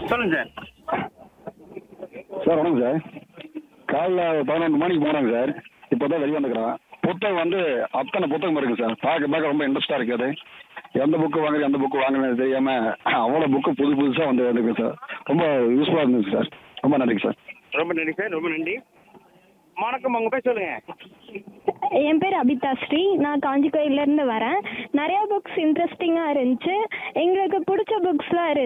சொல்லுங்க sir. Sir வணக்கம் sir. காலைல 11 மணிக்கு போனாங்க சார். இப்போ தான் வெளியே வந்துக்கிறோம். புத்தகம் வந்து அத்தனை புத்தகம் இருக்குது சார். பார்க்க ரொம்ப இன்ட்ரெஸ்டாக இருக்குது. எந்த புக்கு வாங்குறது எந்த புக்கு வாங்குறது தெரியாமல் அவ்வளோ புக்கு புதுசாக வந்துருக்கு சார். ரொம்ப யூஸ்ஃபுல்லாக இருந்துச்சு சார். ரொம்ப நன்றிங்க சார். ரொம்ப நன்றி சார், ரொம்ப நன்றி. வணக்கம், உங்கள் பேர் சொல்லுங்கள். என் பேர் அபிதா ஸ்ரீ. நான் காஞ்சி கோயிலேருந்து வரேன். நிறையா புக்ஸ் இன்ட்ரெஸ்டிங்காக இருந்துச்சு. எங்களுக்கு பிடிச்ச புக்ஸ்லாம் இருந்துச்சு.